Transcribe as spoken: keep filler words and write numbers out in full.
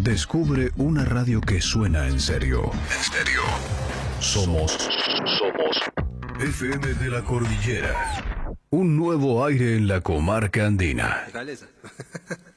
Descubre una radio que suena en serio. En serio. Somos, somos F M de la Cordillera. Un nuevo aire en la comarca andina. Déjale esa.